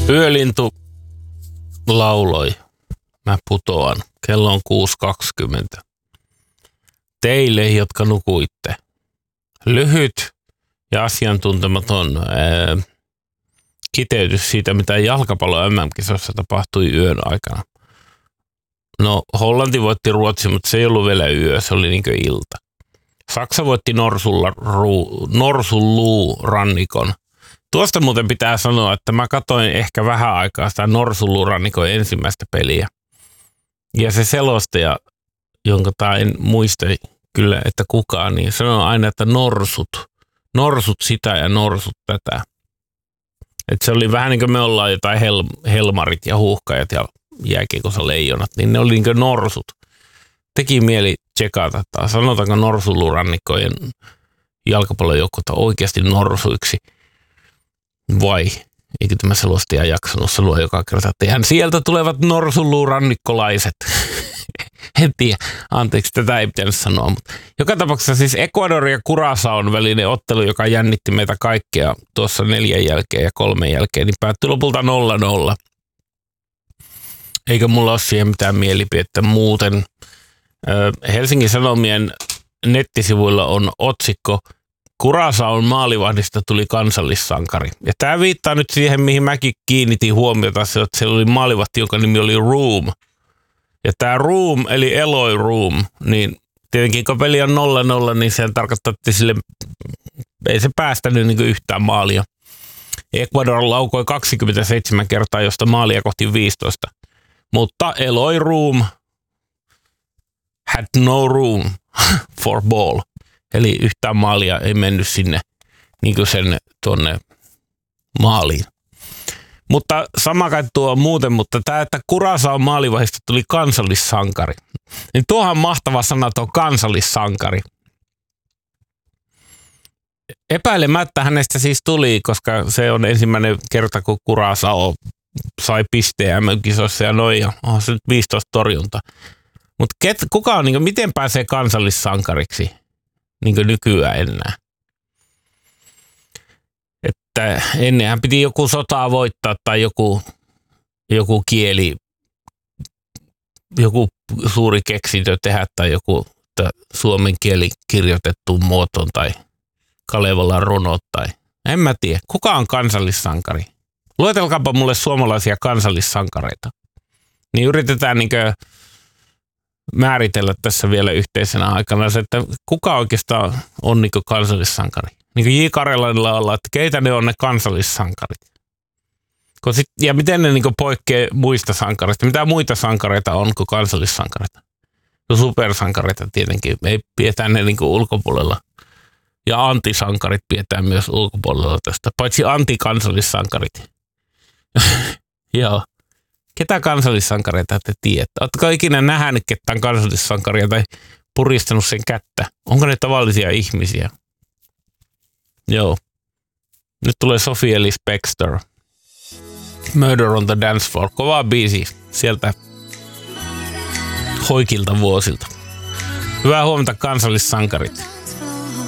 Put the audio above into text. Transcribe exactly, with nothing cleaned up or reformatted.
Yölintu lauloi. Mä putoan. Kello on kuusi kaksikymmentä. Teille, jotka nukuitte. Lyhyt ja asiantuntematon ää, kiteytys siitä, mitä jalkapallo M M-kisossa tapahtui yön aikana. No, Hollanti voitti Ruotsi, mutta se ei ollut vielä yö, se oli niinkö ilta. Saksa voitti Norsulla, ruu, Norsunluu rannikon. Tuosta muuten pitää sanoa, että mä katsoin ehkä vähän aikaa sitä Norsunluu rannikon ensimmäistä peliä. Ja se selostaja, jonka tai en muista kyllä, että kukaan, niin sanoo aina, että norsut. Norsut sitä ja norsut tätä. Että se oli vähän niin kuin me ollaan jotain hel, helmarit ja huuhkajat ja jääkiekossa leijonat, niin ne oli niin kuin norsut. Teki mieli tsekata, että sanotaanko Norsunluurannikkojen jalkapallojoukkuetta oikeasti norsuiksi vai eikö tämä selostaja jaksanut sanoa joka kerta, että ihan sieltä tulevat Norsunluurannikkolaiset. En tiedä, anteeksi, tätä ei pitänyt sanoa, mutta joka tapauksessa siis Ecuador ja Curaçaon välinen ottelu, joka jännitti meitä kaikkea tuossa neljän jälkeen ja kolmen jälkeen, niin päättyi lopulta nolla nolla. Eikä mulla ole siihen mitään mielipidettä muuten. Helsingin Sanomien nettisivuilla on otsikko Curaçaon maalivahdista tuli kansallissankari. Ja tämä viittaa nyt siihen, mihin mäkin kiinnitin huomiota, että siellä oli maalivahti, jonka nimi oli Room. Ja tämä Room, eli Eloy Room, niin tietenkin kun peli on nolla nolla, niin se tarkoittaa, että sille ei se päästänyt niin yhtään maalia. Ecuador laukoi kaksikymmentäseitsemän kertaa, josta maalia kohti viisitoista. Mutta Eloy Room had no room for ball. Eli yhtään maalia ei mennyt sinne niin kuin sen tuonne maaliin. Mutta sama kai tuo muuten, mutta tämä, että Curaçaon maalivahdista tuli kansallissankari. Niin tuohan mahtava sana tuo kansallissankari. Epäilemättä hänestä siis tuli, koska se on ensimmäinen kerta, kun Curaçao sai pisteen M M-kisoissa ja noin, ja onhan se nyt viisitoista torjunta. Mutta kuka on, niin kuin, miten pääsee kansallissankariksi niin kuin nykyään enää? Että ennenhän piti joku sotaa voittaa tai joku, joku kieli, joku suuri keksintö tehdä tai joku suomen kieli kirjoitettu muotoon tai Kalevalan runot tai en mä tiedä. Kuka on kansallissankari? Luetelkaapa mulle suomalaisia kansallissankareita. Niin yritetään niinkö määritellä tässä vielä yhteisenä aikana se, että kuka oikeastaan on niinkö kansallissankari. Niin kuin J. Karjalanilla ollaan, että keitä ne on ne kansallissankarit. Sit, ja miten ne niin poikkeaa muista sankareista? Mitä muita sankareita on kuin kansallissankareita? No supersankareita tietenkin. Me ei pidetään ne niin ulkopuolella. Ja antisankarit pidetään myös ulkopuolella tästä. Paitsi antikansallissankarit. Joo. Ketä kansallissankareita te tiedätte? Oletko ikinä nähnyt ketään kansallissankaria tai puristanut sen kättä? Onko ne tavallisia ihmisiä? Joo. Nyt tulee Sophie Ellis Bextor. Murder on the Dance Floor. Kova biisi sieltä hoikilta vuosilta. Hyvää huomenta kansallissankarit.